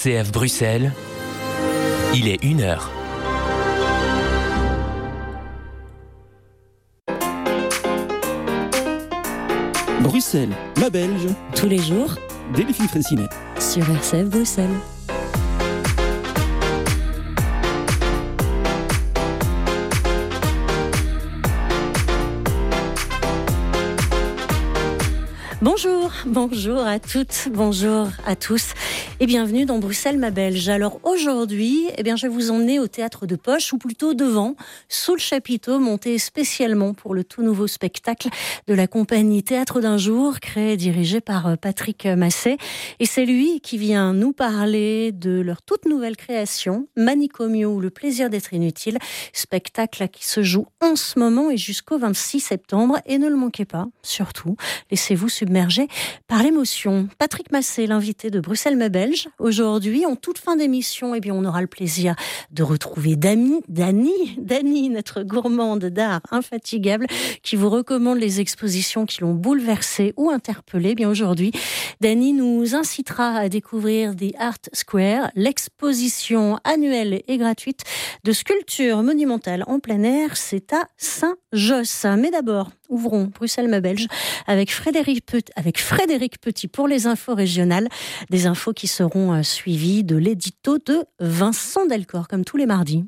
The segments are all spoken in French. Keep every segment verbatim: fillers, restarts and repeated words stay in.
C F Bruxelles, il est une heure. Bruxelles, la Belge. Tous les jours. Delphine Fraissinet. Sur R C F Bruxelles. Bonjour, bonjour à toutes, bonjour à tous et bienvenue dans Bruxelles, ma Belge. Alors aujourd'hui, eh bien, je vais vous emmener au théâtre de Poche, ou plutôt devant, sous le chapiteau, monté spécialement pour le tout nouveau spectacle de la compagnie Théâtre d'un jour, créé et dirigé par Patrick Masset. Et c'est lui qui vient nous parler de leur toute nouvelle création, Manicomio ou le plaisir d'être inutile, spectacle qui se joue en ce moment et jusqu'au vingt-six septembre. Et ne le manquez pas, surtout, laissez-vous submerger par l'émotion. Patrick Masset, l'invité de Bruxelles ma Belge. Aujourd'hui, en toute fin d'émission, eh bien, on aura le plaisir de retrouver Dani, Dani, Dani, notre gourmande d'art infatigable, qui vous recommande les expositions qui l'ont bouleversé ou interpellé. Eh bien, aujourd'hui, Dani nous incitera à découvrir The Art Square, l'exposition annuelle et gratuite de sculptures monumentales en plein air. C'est à Saint-Josse. Mais d'abord, ouvrons Bruxelles ma Belge avec Frédéric, Petit, avec Frédéric Petit pour les infos régionales. Des infos qui seront suivies de l'édito de Vincent Delcor, comme tous les mardis.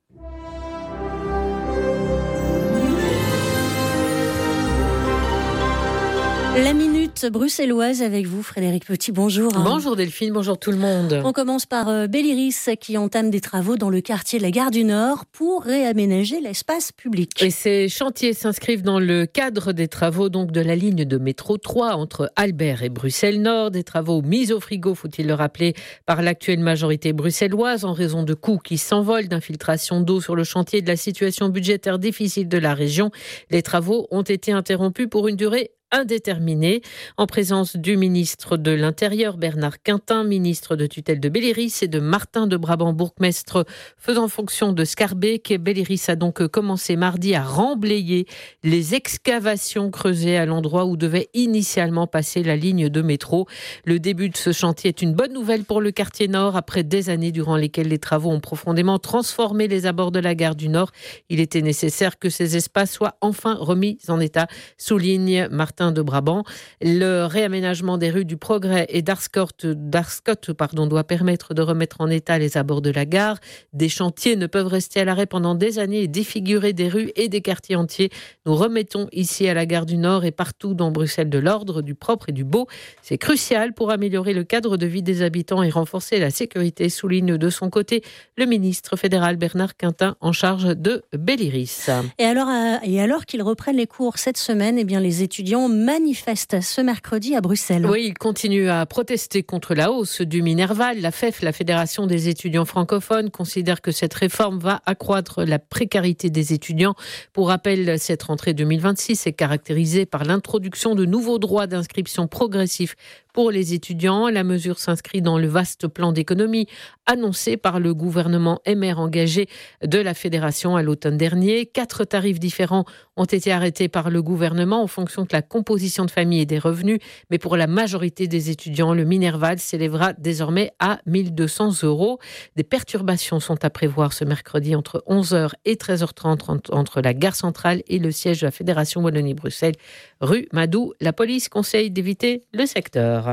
La minute bruxelloise avec vous, Frédéric Petit. Bonjour. Bonjour Delphine, bonjour tout le monde. On commence par euh, Belliris qui entame des travaux dans le quartier de la Gare du Nord pour réaménager l'espace public. Et ces chantiers s'inscrivent dans le cadre des travaux donc de la ligne de métro trois entre Albert et Bruxelles Nord. Des travaux mis au frigo, faut-il le rappeler, par l'actuelle majorité bruxelloise en raison de coûts qui s'envolent, d'infiltration d'eau sur le chantier et de la situation budgétaire difficile de la région. Les travaux ont été interrompus pour une durée indéterminé, en présence du ministre de l'Intérieur Bernard Quintin, ministre de tutelle de Belliris, et de Martin de Brabant, bourgmestre faisant fonction de Scarbeck. Belliris a donc commencé mardi à remblayer les excavations creusées à l'endroit où devait initialement passer la ligne de métro. Le début de ce chantier est une bonne nouvelle pour le quartier Nord, après des années durant lesquelles les travaux ont profondément transformé les abords de la gare du Nord. Il était nécessaire que ces espaces soient enfin remis en état, souligne Martin de Brabant. Le réaménagement des rues du Progrès et d'Arscott, d'Arscott pardon, doit permettre de remettre en état les abords de la gare. Des chantiers ne peuvent rester à l'arrêt pendant des années et défigurer des rues et des quartiers entiers. Nous remettons ici à la gare du Nord et partout dans Bruxelles de l'ordre, du propre et du beau. C'est crucial pour améliorer le cadre de vie des habitants et renforcer la sécurité, souligne de son côté le ministre fédéral Bernard Quintin en charge de Belliris. Et alors, et alors qu'ils reprennent les cours cette semaine, eh bien les étudiants manifeste ce mercredi à Bruxelles. Oui, il continue à protester contre la hausse du Minerval. La F E F, la Fédération des étudiants francophones, considère que cette réforme va accroître la précarité des étudiants. Pour rappel, cette rentrée deux mille vingt-six est caractérisée par l'introduction de nouveaux droits d'inscription progressifs pour les étudiants. La mesure s'inscrit dans le vaste plan d'économie annoncé par le gouvernement M R engagé de la Fédération à l'automne dernier. Quatre tarifs différents ont été arrêtés par le gouvernement en fonction de la composition de famille et des revenus. Mais pour la majorité des étudiants, le Minerval s'élèvera désormais à mille deux cents euros. Des perturbations sont à prévoir ce mercredi entre onze heures et treize heures trente entre la gare centrale et le siège de la Fédération Wallonie-Bruxelles, rue Madou. La police conseille d'éviter le secteur.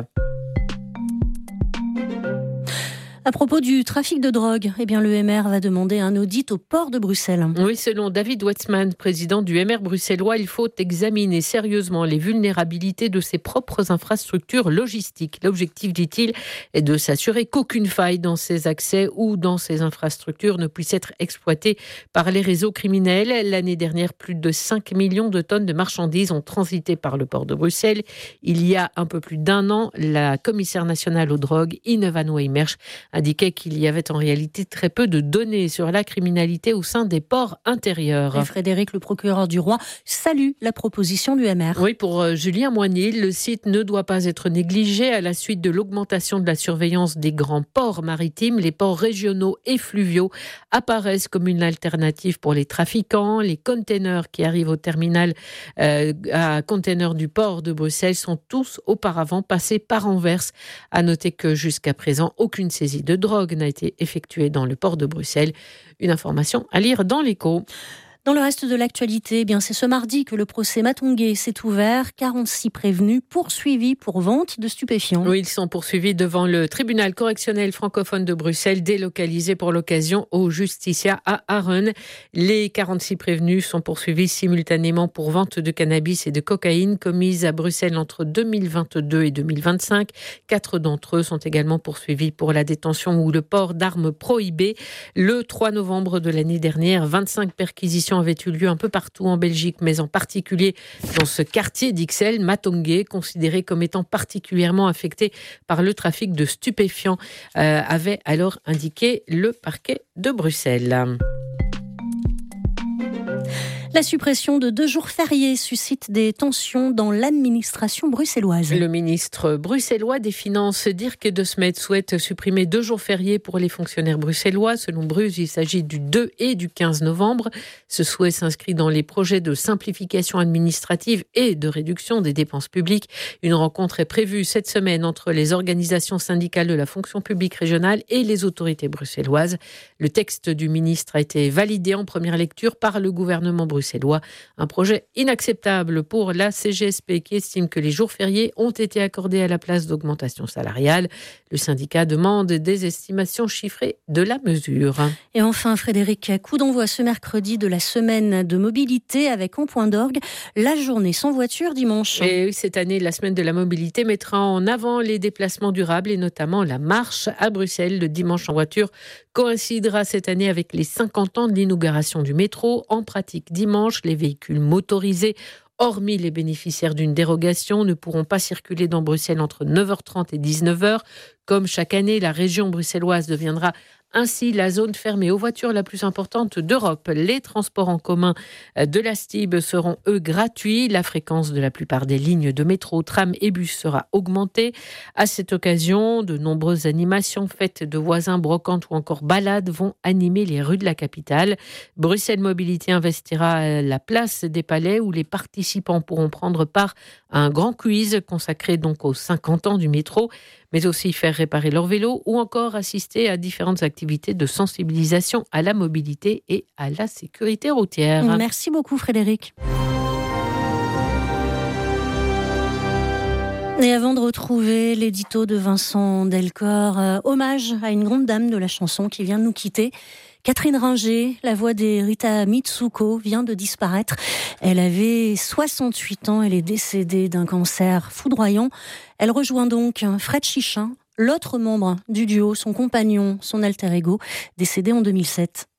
À propos du trafic de drogue, eh bien le M R va demander un audit au port de Bruxelles. Oui, selon David Wetzman, président du M R bruxellois, il faut examiner sérieusement les vulnérabilités de ses propres infrastructures logistiques. L'objectif, dit-il, est de s'assurer qu'aucune faille dans ses accès ou dans ses infrastructures ne puisse être exploitée par les réseaux criminels. L'année dernière, plus de cinq millions de tonnes de marchandises ont transité par le port de Bruxelles. Il y a un peu plus d'un an, la commissaire nationale aux drogues, Ineva Noëmersch, indiquait qu'il y avait en réalité très peu de données sur la criminalité au sein des ports intérieurs. Et Frédéric, le procureur du roi, salue la proposition du M R. Oui, pour euh, Julien Moigny, le site ne doit pas être négligé à la suite de l'augmentation de la surveillance des grands ports maritimes. Les ports régionaux et fluviaux apparaissent comme une alternative pour les trafiquants. Les containers qui arrivent au terminal euh, à containers du port de Bruxelles sont tous auparavant passés par Anvers. À noter que jusqu'à présent, aucune saisie saisie de drogue n'a été effectuée dans le port de Bruxelles. Une information à lire dans l'Écho. Dans le reste de l'actualité, eh bien c'est ce mardi que le procès Matongué s'est ouvert. quarante-six prévenus poursuivis pour vente de stupéfiants. Oui, ils sont poursuivis devant le tribunal correctionnel francophone de Bruxelles, délocalisé pour l'occasion au Justicia à Arun. Les quarante-six prévenus sont poursuivis simultanément pour vente de cannabis et de cocaïne commise à Bruxelles entre deux mille vingt-deux et deux mille vingt-cinq. Quatre d'entre eux sont également poursuivis pour la détention ou le port d'armes prohibées. Le trois novembre de l'année dernière, vingt-cinq perquisitions avait eu lieu un peu partout en Belgique, mais en particulier dans ce quartier d'Ixelles, Matongué, considéré comme étant particulièrement affecté par le trafic de stupéfiants, euh, avait alors indiqué le parquet de Bruxelles. La suppression de deux jours fériés suscite des tensions dans l'administration bruxelloise. Le ministre bruxellois des Finances, Dirk De Smet, souhaite supprimer deux jours fériés pour les fonctionnaires bruxellois. Selon Bruce, il s'agit du deux et du quinze novembre. Ce souhait s'inscrit dans les projets de simplification administrative et de réduction des dépenses publiques. Une rencontre est prévue cette semaine entre les organisations syndicales de la fonction publique régionale et les autorités bruxelloises. Le texte du ministre a été validé en première lecture par le gouvernement bruxellois. Bruxellois. Un projet inacceptable pour la C G S P qui estime que les jours fériés ont été accordés à la place d'augmentation salariale. Le syndicat demande des estimations chiffrées de la mesure. Et enfin, Frédéric, coup d'envoi ce mercredi de la semaine de mobilité avec en point d'orgue la journée sans voiture dimanche. Et oui, cette année, la semaine de la mobilité mettra en avant les déplacements durables et notamment la marche à Bruxelles. Le dimanche en voiture coïncidera cette année avec les cinquante ans de l'inauguration du métro. En pratique, dimanche, les véhicules motorisés, hormis les bénéficiaires d'une dérogation, ne pourront pas circuler dans Bruxelles entre neuf heures trente et dix-neuf heures. Comme chaque année, la région bruxelloise deviendra ainsi la zone fermée aux voitures la plus importante d'Europe. Les transports en commun de la S T I B seront, eux, gratuits. La fréquence de la plupart des lignes de métro, tram et bus sera augmentée. À cette occasion, de nombreuses animations, fêtes de voisins, brocantes ou encore balades vont animer les rues de la capitale. Bruxelles Mobilité investira la place des Palais où les participants pourront prendre part à un grand quiz consacré donc aux cinquante ans du métro, mais aussi faire réparer leur vélo ou encore assister à différentes activités de sensibilisation à la mobilité et à la sécurité routière. Merci beaucoup Frédéric. Et avant de retrouver l'édito de Vincent Delcor, euh, hommage à une grande dame de la chanson qui vient de nous quitter. Catherine Ringer, la voix des Rita Mitsuko, vient de disparaître. Elle avait soixante-huit ans, elle est décédée d'un cancer foudroyant. Elle rejoint donc Fred Chichin, l'autre membre du duo, son compagnon, son alter ego, décédé en deux mille sept.